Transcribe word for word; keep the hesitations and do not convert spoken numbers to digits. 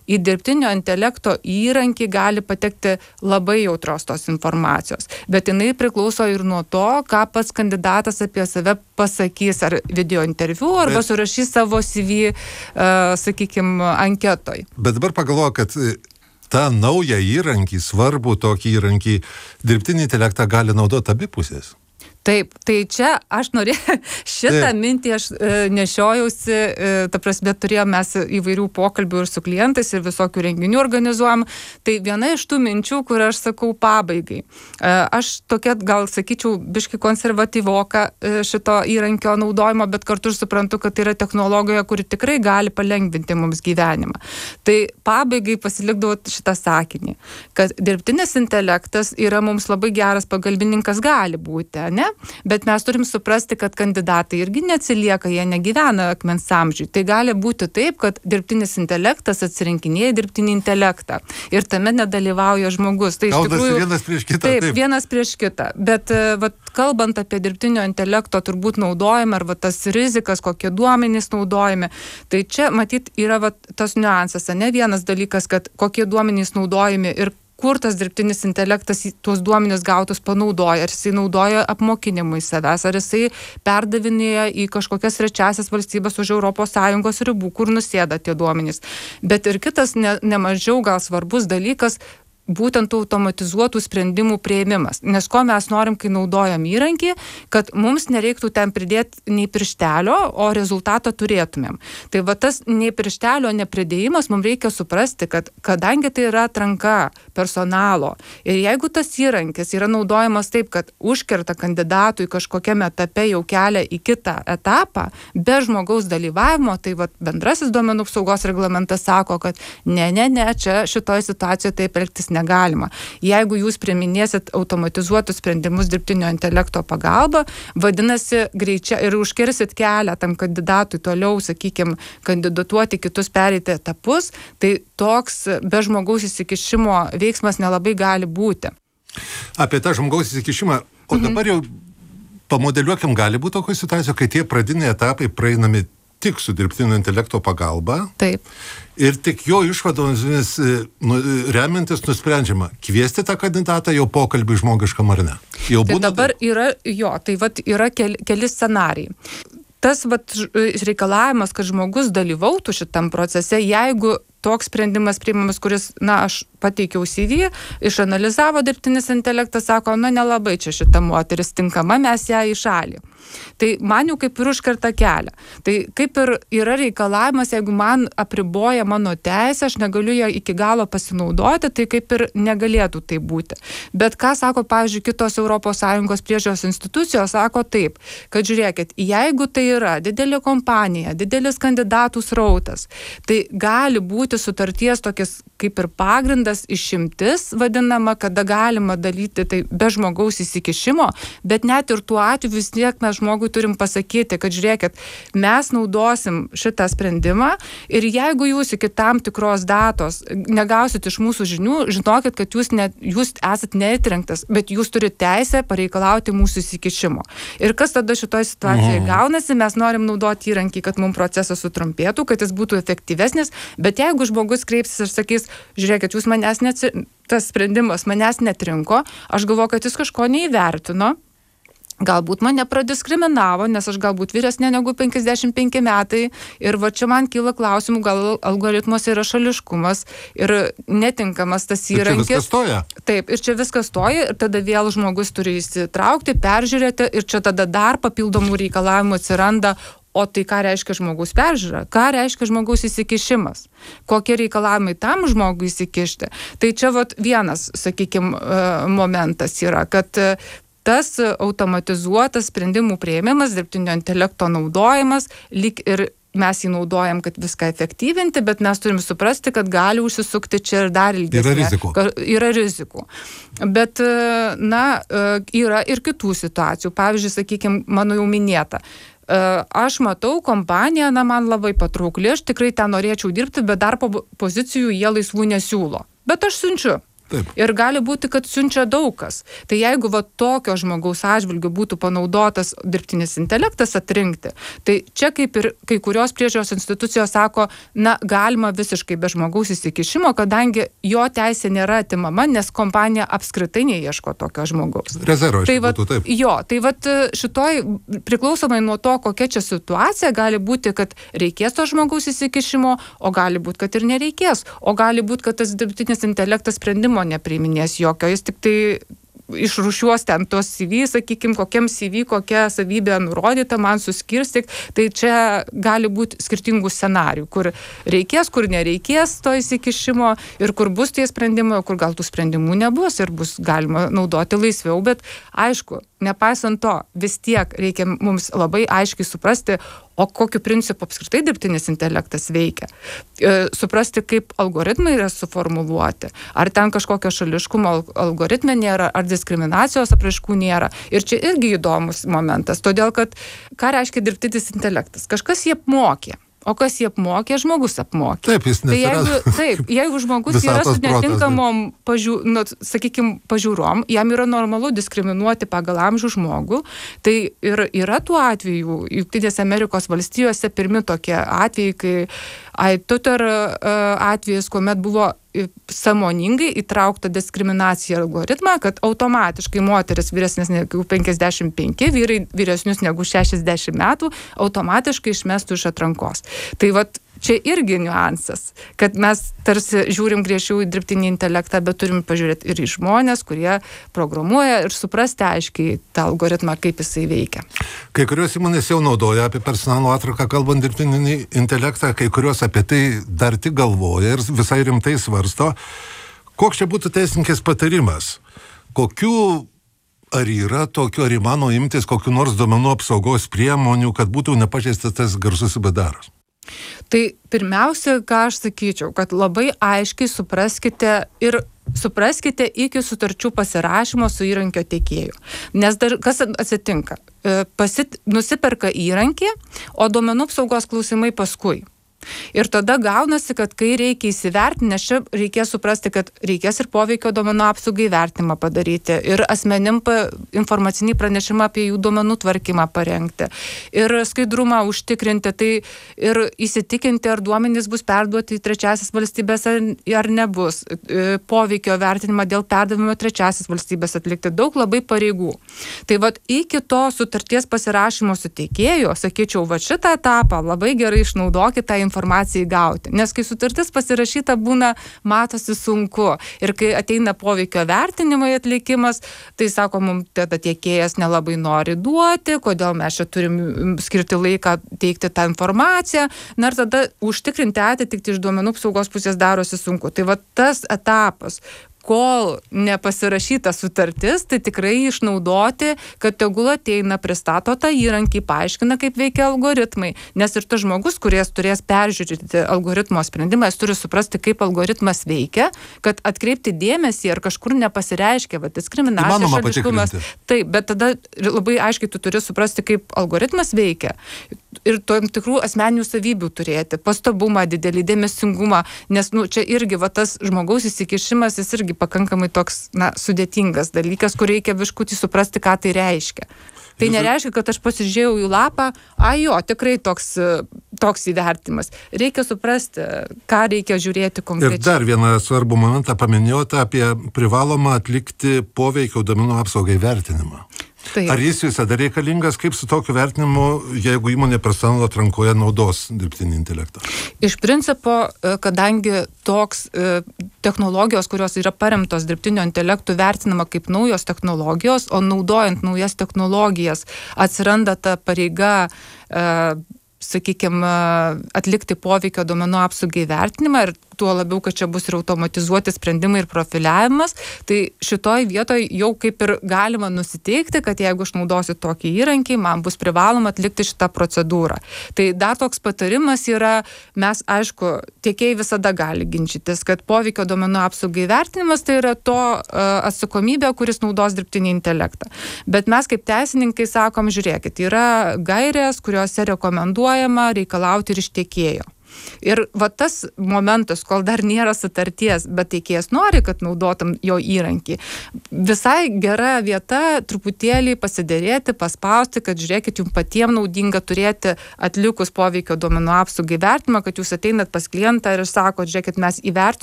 į dirbtinio intelekto įrankį gali patekti labai jautrios tos informacijos, bet jinai priklauso ir nuo to, ką pats kandidatas apie save pasakys, ar video interviu, arba bet, surašys savo C V, uh, sakykime, anketoj. Bet dabar pagalvoju, kad tą naują įrankį, svarbų tokį įrankį, dirbtinį intelektą gali naudoti abi pusės. Taip, tai čia aš norėjau, šitą Taip. mintį aš e, nešiojausi, e, ta prasme, turėjome mes įvairių pokalbių ir su klientais, ir visokių renginių organizuojam. Tai viena iš tų minčių, kur aš sakau pabaigai. E, aš tokia, gal sakyčiau, biški konservatyvoka e, šito įrankio naudojimo, bet kartu ir suprantu, kad tai yra technologija, kuri tikrai gali palengvinti mums gyvenimą. Tai pabaigai pasilikdavo šitą sakinį, kad dirbtinis intelektas yra mums labai geras pagalbininkas gali būti, ne? Bet mes turim suprasti, kad kandidatai irgi neatsilieka, jie negyvena akmens amžiui. Tai gali būti taip, kad dirbtinis intelektas atsirinkinėja dirbtinį intelektą ir tame nedalyvauja žmogus. Tai iš tikrųjų vienas prieš kitą. Taip, taip, vienas prieš kitą. Bet vat, kalbant apie dirbtinio intelekto turbūt naudojimą ar vat, tas rizikas, kokie duomenys naudojami, tai čia matyt yra vat, tas niuansas, ne vienas dalykas, kad kokie duomenys naudojami ir kur tas dirbtinis intelektas tuos duomenis gautus panaudoja, ar jisai naudoja apmokinimui savęs, ar jisai perdavinėja į kažkokias trečiasias valstybės už Europos Sąjungos ribų, kur nusėda tie duomenys. Bet ir kitas ne, nemažiau gal svarbus dalykas, būtent automatizuotų sprendimų priėmimas. Nes ko mes norim, kai naudojam įrankį, kad mums nereiktų ten pridėti nei pirštelio, o rezultatą turėtumėm. Tai va tas nei pirštelio nepridėjimas, mums reikia suprasti, kad kadangi tai yra atranka personalo ir jeigu tas įrankis yra naudojamas taip, kad užkerta kandidatui kažkokiame etape jau kelią į kitą etapą, be žmogaus dalyvavimo, tai va bendrasis duomenų apsaugos reglamentas sako, kad ne, ne, ne, čia šitoje situacijoje taip elgtis negalima. Jeigu jūs priminėsit automatizuotus sprendimus dirbtinio intelekto pagalba, vadinasi, greičia ir užkirsit kelią tam kandidatui toliau, sakykime, kandidatuoti kitus pereiti etapus, tai toks be žmogaus įsikišimo veiksmas nelabai gali būti. Apie tą žmogaus įsikišimą, o dabar jau pamodeliuokim, gali būti tokia situacija, kai tie pradiniai etapai praeinami tik su dirbtinio intelekto pagalba. Taip. Ir tik jo išvadomis nu, remiantis nusprendžiama, kviesti tą kandidatą jau pokalbį žmogiškam ar ne. Jau tai būna dabar taip? yra, jo, tai vat yra keli, keli scenarijai. Tas vat reikalavimas, kad žmogus dalyvautų šitam procese, jeigu toks sprendimas priimamas, kuris, na, aš pateikiau C V, išanalizavo dirbtinis intelektas, sako, na, nelabai čia šita moteris tinkama, mes ją į šalį. Tai man jau kaip ir užkerta kelią. Tai kaip ir yra reikalavimas, jeigu man apriboja mano teisę, aš negaliu ją iki galo pasinaudoti, tai kaip ir negalėtų tai būti. Bet ką sako, pavyzdžiui, kitos Europos Sąjungos priežiūros institucijos, sako taip, kad žiūrėkit, jeigu tai yra didelė kompanija, didelis kandidatų srautas, tai gali būti sutarties tokias kaip ir pagrindas išimtis vadinama, kada galima dalyti tai be žmogaus įsikišimo, bet net ir tuo atveju vis tiek mes žmogui turim pasakyti, kad žiūrėkit, mes naudosim šitą sprendimą ir jeigu jūs iki tam tikros datos negausit iš mūsų žinių, žinokit, kad jūs, ne, jūs esat neatrinktas, bet jūs turite teisę pareikalauti mūsų įsikišimo. Ir kas tada šitoje situacijoje mhm. gaunasi, mes norim naudoti įrankį, kad mums procesas sutrumpėtų, kad jis būtų efektyvesnis, bet jeigu žmogus kreipsis ir sakys, žiūrėkit, jūs manęs neatsi... tas sprendimas manęs netrinko, aš galvoju, kad jis kažko neįvertino, galbūt mane pradiskriminavo, nes aš galbūt vyresnė negu penkiasdešimt penki metai ir va čia man kyla klausimų, gal algoritmuose yra šališkumas ir netinkamas tas įrankis. Ir čia viskas stoja. Taip, ir čia viskas stoja ir tada vėl žmogus turi įsitraukti, peržiūrėti ir čia tada dar papildomų reikalavimų atsiranda. O tai ką reiškia žmogaus peržiūra? Ką reiškia žmogaus įsikišimas? Kokie reikalavimai tam žmogui įsikišti? Tai čia vat vienas, sakykime, momentas yra, kad tas automatizuotas sprendimų priėmimas, dirbtinio intelekto naudojimas, lyg ir mes jį naudojam, kad viską efektyvinti, bet mes turim suprasti, kad gali užsisukti čia ir dar ilgesnė. Yra rizikų. Yra rizikų. Bet, na, yra ir kitų situacijų. Pavyzdžiui, sakykime, mano jau minėta. Aš matau kompaniją, na, man labai patraukli, aš tikrai ten norėčiau dirbti, bet dar po pozicijų jie laisvų nesiūlo. Bet aš siunčiu. Taip. Ir gali būti, kad siunčia daug kas. Tai jeigu va tokio žmogaus atžvilgiu būtų panaudotas dirbtinis intelektas atrinkti, tai čia kaip ir kai kurios priežiūros institucijos sako, na, galima visiškai be žmogaus įsikišimo, kadangi jo teisė nėra atimama, nes kompanija apskritai neieško tokio žmogaus. Rezervo tai būtų, taip. Jo, tai vat šitoj, priklausomai nuo to, kokia čia situacija, gali būti, kad reikės to žmogaus įsikišimo, o gali būti, kad ir nereikės. O gali būti, kad tas dirbtinis intelektas sprendimo nepriiminės jokio, jis tik tai išrūšiuos ten tos C V, sakykime, kokiam C V, kokia savybė nurodyta, man suskirstyk, tai čia gali būti skirtingų scenarių, kur reikės, kur nereikės to įsikišimo ir kur bus tie sprendimai, kur gal tų sprendimų nebus ir bus galima naudoti laisviau, bet aišku, nepaisant to, vis tiek reikia mums labai aiškiai suprasti, o kokiu principu apskritai dirbtinis intelektas veikia. E, suprasti, kaip algoritmai yra suformuluoti, ar ten kažkokio šališkumo algoritme nėra, ar diskriminacijos apraiškų nėra. Ir čia irgi įdomus momentas, todėl kad ką reiškia dirbtinis intelektas? Kažkas jį apmokė. O kas jį apmokė? Žmogus apmokė. Taip, jis tai jeigu, taip, jeigu žmogus yra su netinkamom, pažiū, nu, sakykime, pažiūrom, jam yra normalu diskriminuoti pagal amžių žmogų, tai ir yra tų atvejų, Jungtinėse Amerikos valstijose pirmi tokie atvejai, kai iTutor atvejis, kuomet buvo sąmoningai įtraukta diskriminacija algoritmą, kad automatiškai moteris vyresnės negu penkiasdešimt penki, vyrai vyresnius negu šešiasdešimt metų automatiškai išmestų iš atrankos. Tai vat čia irgi niuansas, kad mes tarsi žiūrim griežčiau į dirbtinį intelektą, bet turim pažiūrėti ir į žmonės, kurie programuoja ir suprasti aiškiai tą algoritmą, kaip jisai veikia. Kai kurios įmonės jau naudoja apie personalo atranką kalbant dirbtinį intelektą, kai kurios apie tai dar tik galvoja ir visai rimtai svarsto. Koks čia būtų teisininkės patarimas? Kokių ar yra tokio, ar įmano imtis kokių nors duomenų apsaugos priemonių, kad būtų nepažeistas tas garsus B D Aras? Tai pirmiausia, ką aš sakyčiau, kad labai aiškiai supraskite ir supraskite iki sutarčių pasirašymo su įrankio tiekėju. Nes dar, kas atsitinka? Pasit, nusiperka įrankį, o duomenų apsaugos klausimai paskui. Ir tada gaunasi, kad kai reikia įsivertinti, nes čia reikės suprasti, kad reikės ir poveikio duomenų apsaugai vertinimą padaryti, ir asmenim pa, informacinį pranešimą apie jų duomenų tvarkymą parengti, ir skaidrumą užtikrinti, tai ir įsitikinti, ar duomenys bus perduoti į trečiasis valstybės ar, ar nebus, poveikio vertinimą dėl perdavimo trečiasis valstybės atlikti, daug labai pareigų. Tai vat iki to sutarties pasirašymo su teikėju, sakyčiau, va šitą etapą labai gerai išnaudokite tą informacijai gauti. Nes kai sutartis pasirašyta būna, matosi sunku. Ir kai ateina poveikio vertinimai atlikimas, tai sako, mums tada tiekėjas nelabai nori duoti, kodėl mes čia turim skirti laiką teikti tą informaciją. Na ir tada užtikrinti atitikti iš duomenų apsaugos pusės darosi sunku. Tai va tas etapas, kol nepasirašyta sutartis, tai tikrai išnaudoti, kad tegul ateina, pristato tą įrankį, paaiškina, kaip veikia algoritmai. Nes ir tas žmogus, kuris turės peržiūrėti algoritmo sprendimą, jis turi suprasti, kaip algoritmas veikia, kad atkreipti dėmesį, ar kažkur nepasireiškia, va, diskriminacija, šališkumas. Taip, bet tada labai aiškiai tu turi suprasti, kaip algoritmas veikia. Ir tam tikrų asmeninių savybių turėti, pastabumą, didelį dėmesingumą, nes nu, čia irgi va, tas žmogaus įsikišimas, jis irgi pakankamai toks na, sudėtingas dalykas, kur reikia biškutį suprasti, ką tai reiškia. Tai nereiškia, kad aš pasižiūrėjau į lapą, a jo, tikrai toks, toks įvertimas. Reikia suprasti, ką reikia žiūrėti konkrečiai. Ir dar vieną svarbų momentą paminėjote apie privalomą atlikti poveikio duomenų apsaugai vertinimą. Taip. Ar jis visada reikalingas, kaip su tokiu vertinimu, jeigu įmonė personalo atrankoje naudos dirbtinį intelektą? Iš principo, kadangi toks technologijos, kurios yra paremtos dirbtinio intelektų, vertinama kaip naujos technologijos, o naudojant naujas technologijas atsiranda ta pareiga, sakykime, atlikti poveikio duomenų apsaugai vertinimą, ir tuo labiau, kad čia bus ir automatizuoti sprendimai ir profiliavimas, tai šitoj vietoj jau kaip ir galima nusiteikti, kad jeigu aš naudosiu tokį įrankį, man bus privaloma atlikti šitą procedūrą. Tai dar toks patarimas yra, mes, aišku, tiekėjai visada gali ginčytis, kad poveikio duomenų apsaugai vertinimas tai yra to uh, atsakomybė, kuris naudos dirbtinį intelektą. Bet mes kaip teisininkai sakom, žiūrėkit, yra gairės, kuriuose rekomenduojama reikalauti ir iš tiekėjo. Ir va tas momentas, kol dar nėra sutarties, bet teikėjas nori, kad naudotum jo įrankį, visai gera vieta truputėlį pasiderėti, paspausti, kad žiūrėkit, jums patiems naudinga turėti atlikus poveikio duomenų apsaugai vertinimą, kad jūs ateinat pas klientą ir sakot, žiūrėkit, mes įvertinome